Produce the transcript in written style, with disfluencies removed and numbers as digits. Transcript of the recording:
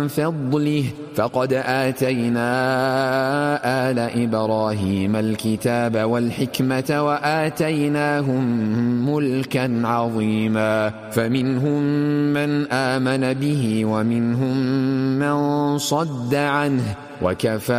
فضله فقد آتينا آل إبراهيم الكتاب والحكمة وآتيناهم ملكا عظيما فمنهم من آمن به ومنهم من صد عنه وكفى